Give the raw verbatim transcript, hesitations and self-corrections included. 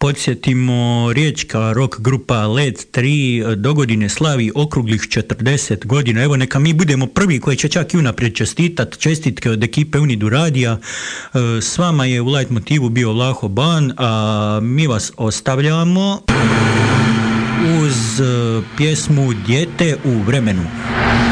podsjetimo, riječka rock grupa Led tri dogodine slavi okruglih četrdeset godina. Evo, neka mi budemo prvi koji će čak i unaprijed čestitat, čestitke od ekipe Unidu radija. S vama je u light motivu bio Vlaho Ban, a mi vas ostavljamo uz pjesmu Dijete u vremenu.